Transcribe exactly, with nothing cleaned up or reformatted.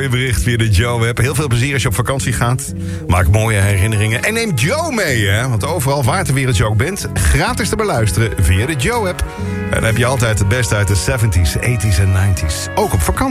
je bericht via de Joe-app. Heel veel plezier als je op vakantie gaat. Maak mooie herinneringen. En neem Joe mee, hè. Want overal waar ter wereld je ook bent, gratis te beluisteren via de Joe-app. En dan heb je altijd het beste uit de zeventies, tachtiger en negentiger. Ook op vakantie.